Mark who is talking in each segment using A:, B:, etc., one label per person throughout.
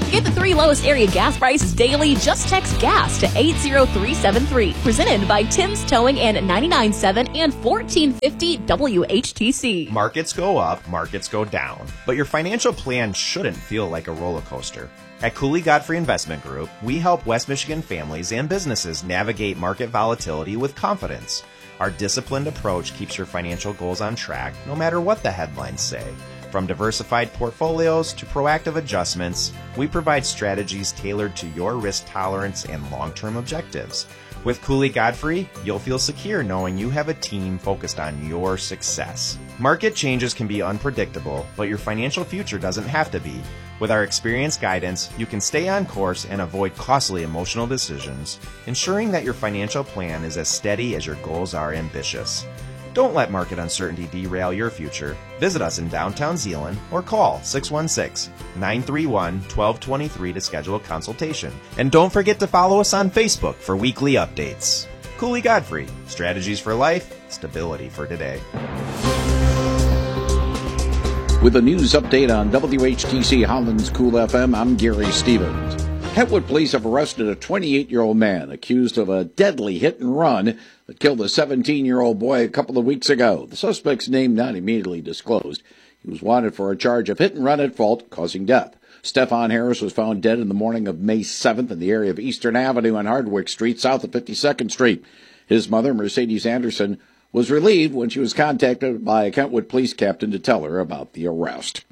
A: Get the 3 lowest area gas prices daily. Just text GAS to 80373. Presented by Tim's Towing and 99.7 and 1450 WHTC.
B: Markets go up, markets go down. But your financial plan shouldn't feel like a roller coaster. At Cooley Godfrey Investment Group, we help West Michigan families and businesses navigate market volatility with confidence. Our disciplined approach keeps your financial goals on track, no matter what the headlines say. From diversified portfolios to proactive adjustments, we provide strategies tailored to your risk tolerance and long-term objectives. With Cooley Godfrey, you'll feel secure knowing you have a team focused on your success. Market changes can be unpredictable, but your financial future doesn't have to be. With our experienced guidance, you can stay on course and avoid costly emotional decisions, ensuring that your financial plan is as steady as your goals are ambitious. Don't let market uncertainty derail your future. Visit us in downtown Zeeland or call 616-931-1223 to schedule a consultation. And don't forget to follow us on Facebook for weekly updates. Cooley Godfrey, strategies for life, stability for today.
C: With a news update on WHTC Holland's Cool FM, I'm Gary Stevens. Kentwood police have arrested a 28-year-old man accused of a deadly hit and run that killed a 17-year-old boy a couple of weeks ago. The suspect's name not immediately disclosed. He was wanted for a charge of hit and run at fault, causing death. Stefan Harris was found dead in the morning of May 7th in the area of Eastern Avenue and Hardwick Street, south of 52nd Street. His mother, Mercedes Anderson, was relieved when she was contacted by a Kentwood police captain to tell her about the arrest.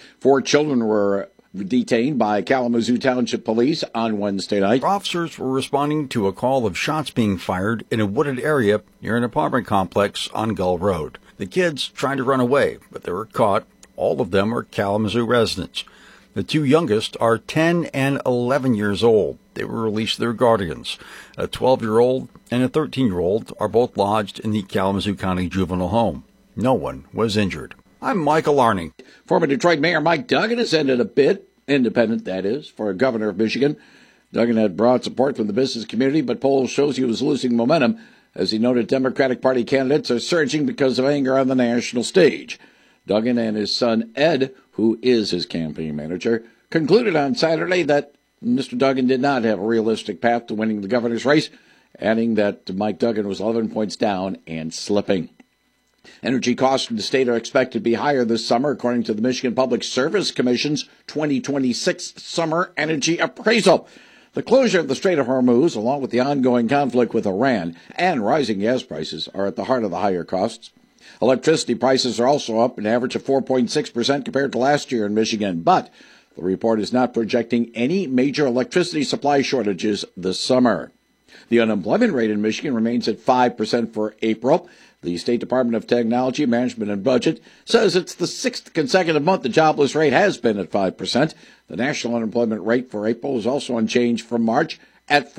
C: 4 children were detained by Kalamazoo Township Police on Wednesday night.
D: Officers were responding to a call of shots being fired in a wooded area near an apartment complex on Gull Road. The kids tried to run away, but they were caught. All of them are Kalamazoo residents. The 2 youngest are 10 and 11 years old. They were released to their guardians. A 12-year-old and a 13-year-old are both lodged in the Kalamazoo County Juvenile Home. No one was injured. I'm Michael Arning.
C: Former Detroit Mayor Mike Duggan has ended a bid, independent that is, for governor of Michigan. Duggan had broad support from the business community, but polls shows he was losing momentum. As he noted, Democratic Party candidates are surging because of anger on the national stage. Duggan and his son Ed, who is his campaign manager, concluded on Saturday that Mr. Duggan did not have a realistic path to winning the governor's race, adding that Mike Duggan was 11 points down and slipping. Energy costs in the state are expected to be higher this summer, according to the Michigan Public Service Commission's 2026 Summer Energy Appraisal. The closure of the Strait of Hormuz, along with the ongoing conflict with Iran and rising gas prices, are at the heart of the higher costs. Electricity prices are also up an average of 4.6% compared to last year in Michigan, but the report is not projecting any major electricity supply shortages this summer. The unemployment rate in Michigan remains at 5% for April. The State Department of Technology, Management, and Budget says it's the 6th consecutive month the jobless rate has been at 5%. The national unemployment rate for April is also unchanged from March at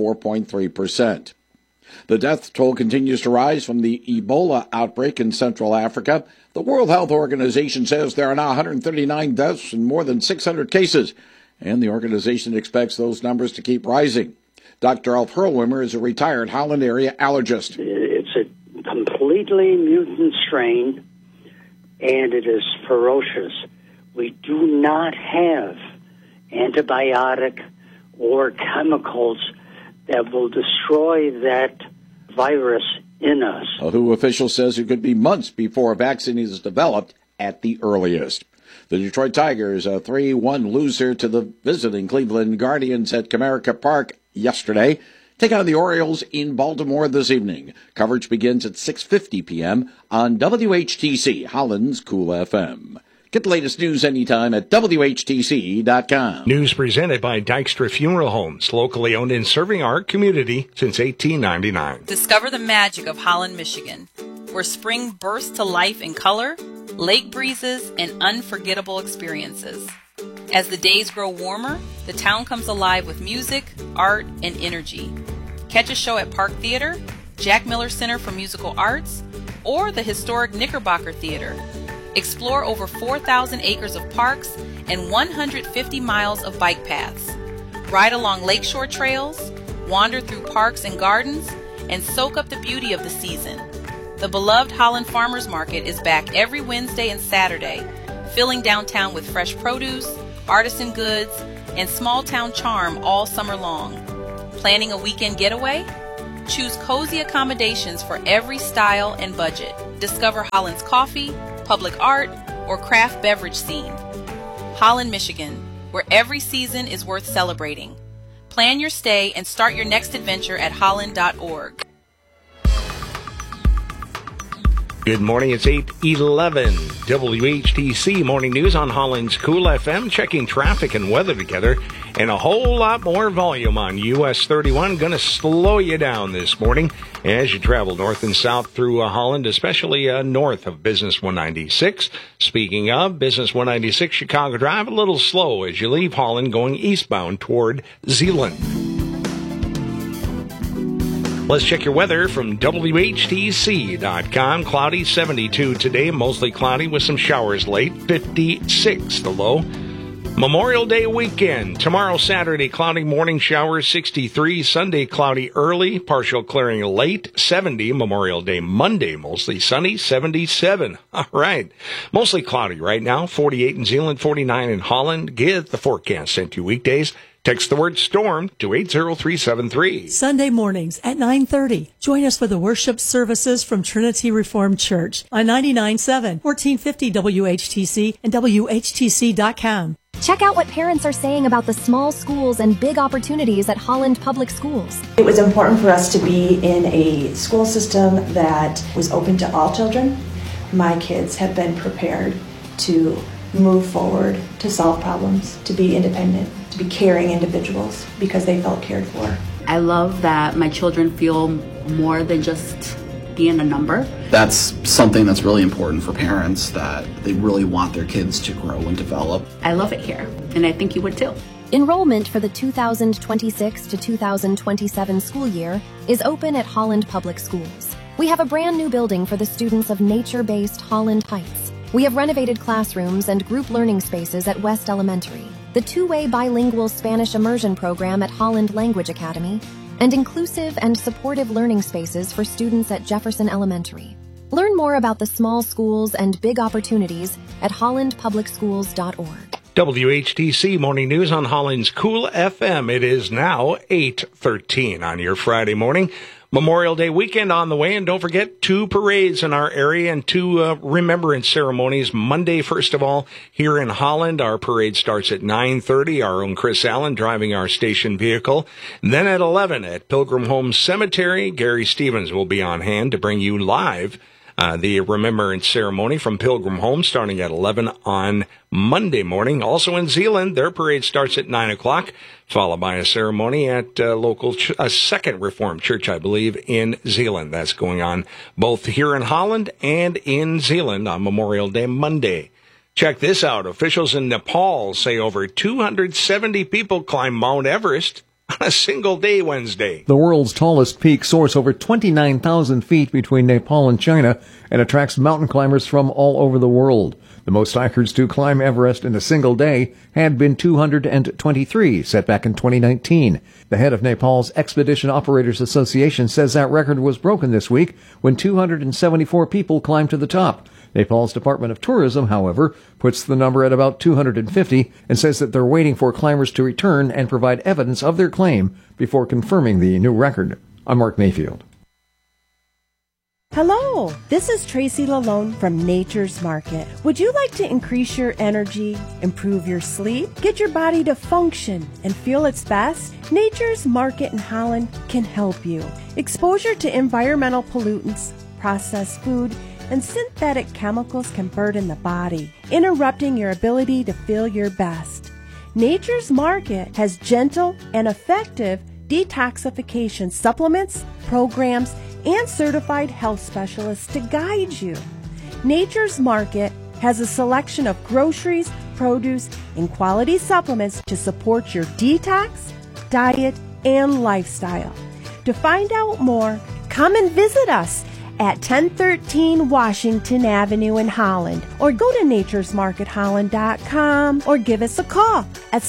C: 4.3%. The death toll continues to rise from the Ebola outbreak in Central Africa. The World Health Organization says there are now 139 deaths and more than 600 cases, and the organization expects those numbers to keep rising. Dr. Alf Hurlwimmer is a retired Holland area allergist.
E: It's a completely mutant strain, and it is ferocious. We do not have antibiotic or chemicals that will destroy that virus in us.
C: A WHO official says it could be months before a vaccine is developed at the earliest. The Detroit Tigers, a 3-1 loser to the visiting Cleveland Guardians at Comerica Park yesterday, take on the Orioles in Baltimore this evening. Coverage begins at 6:50 p.m. on WHTC, Holland's Cool FM. Get the latest news anytime at WHTC.com.
F: News presented by Dykstra Funeral Homes, locally owned and serving our community since 1899.
G: Discover the magic of Holland, Michigan, where spring bursts to life in color, lake breezes, and unforgettable experiences. As the days grow warmer, the town comes alive with music, art, and energy. Catch a show at Park Theater, Jack Miller Center for Musical Arts, or the historic Knickerbocker Theater. Explore over 4,000 acres of parks and 150 miles of bike paths. Ride along lakeshore trails, wander through parks and gardens, and soak up the beauty of the season. The beloved Holland Farmers Market is back every Wednesday and Saturday, filling downtown with fresh produce, artisan goods, and small town charm all summer long. Planning a weekend getaway? Choose cozy accommodations for every style and budget. Discover Holland's coffee, public art, or craft beverage scene. Holland, Michigan, where every season is worth celebrating. Plan your stay and start your next adventure at holland.org.
F: Good morning, it's 8:11. WHTC Morning News on Holland's Cool FM, checking traffic and weather together, and a whole lot more volume on US 31. Going to slow you down this morning as you travel north and south through Holland, especially north of Business 196. Speaking of Business 196, Chicago Drive, a little slow as you leave Holland going eastbound toward Zeeland. Let's check your weather from WHTC.com. Cloudy, 72 today, mostly cloudy with some showers late, 56 the low. Memorial Day weekend. Tomorrow, Saturday, cloudy morning showers, 63. Sunday, cloudy early, partial clearing late, 70. Memorial Day Monday, mostly sunny, 77. All right. Mostly cloudy right now, 48 in Zeeland, 49 in Holland. Get the forecast sent to you weekdays. Text the word storm to 80373.
H: Sunday mornings at 9:30. Join us for the worship services from Trinity Reformed Church on 99.7, 1450 WHTC and WHTC.com.
I: Check out what parents are saying about the small schools and big opportunities at Holland Public Schools.
J: It was important for us to be in a school system that was open to all children. My kids have been prepared to move forward, to solve problems, to be independent, to be caring individuals because they felt cared for.
K: I love that my children feel more than just being a number.
L: That's something that's really important for parents, that they really want their kids to grow and develop.
K: I love it here, and I think you would too.
I: Enrollment for the 2026 to 2027 school year is open at Holland Public Schools. We have a brand new building for the students of nature-based Holland Heights. We have renovated classrooms and group learning spaces at West Elementary, the two-way bilingual Spanish immersion program at Holland Language Academy, and inclusive and supportive learning spaces for students at Jefferson Elementary. Learn more about the small schools and big opportunities at hollandpublicschools.org.
F: WHTC Morning News on Holland's Cool FM. It is now 8:13 on your Friday morning. Memorial Day weekend on the way, and don't forget 2 parades in our area and 2 remembrance ceremonies. Monday, first of all, here in Holland, our parade starts at 9:30. Our own Chris Allen driving our station vehicle. And then at 11 at Pilgrim Home Cemetery, Gary Stevens will be on hand to bring you live the remembrance ceremony from Pilgrim Home starting at 11 on Monday morning. Also in Zeeland, their parade starts at 9 o'clock, followed by a ceremony at a Second Reformed Church, I believe, in Zeeland. That's going on both here in Holland and in Zeeland on Memorial Day Monday. Check this out. Officials in Nepal say over 270 people climbed Mount Everest on a single day Wednesday.
M: The world's tallest peak soars over 29,000 feet between Nepal and China and attracts mountain climbers from all over the world. The most hikers to climb Everest in a single day had been 223, set back in 2019. The head of Nepal's Expedition Operators Association says that record was broken this week when 274 people climbed to the top. Nepal's Department of Tourism, however, puts the number at about 250 and says that they're waiting for climbers to return and provide evidence of their claim before confirming the new record. I'm Mark Mayfield.
N: Hello, this is Tracy Lalone from Nature's Market. Would you like to increase your energy, improve your sleep, get your body to function and feel its best? Nature's Market in Holland can help you. Exposure to environmental pollutants, processed food, and synthetic chemicals can burden the body, interrupting your ability to feel your best. Nature's Market has gentle and effective detoxification supplements, programs, and certified health specialists to guide you. Nature's Market has a selection of groceries, produce, and quality supplements to support your detox, diet, and lifestyle. To find out more, come and visit us at 1013 Washington Avenue in Holland, or go to naturesmarketholland.com or give us a call at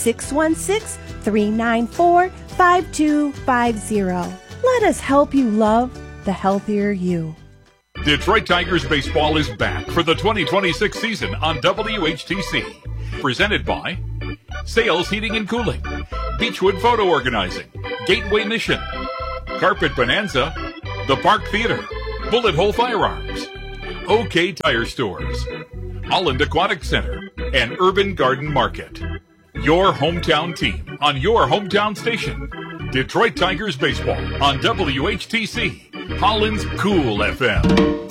N: 616-394-5250. Let us help you love the healthier you.
O: Detroit Tigers baseball is back for the 2026 season on WHTC. Presented by Sales Heating and Cooling, Beechwood Photo Organizing, Gateway Mission, Carpet Bonanza, The Park Theater, Bullet Hole Firearms, OK Tire Stores, Holland Aquatic Center, and Urban Garden Market. Your hometown team on your hometown station. Detroit Tigers Baseball on WHTC, Holland's Cool FM.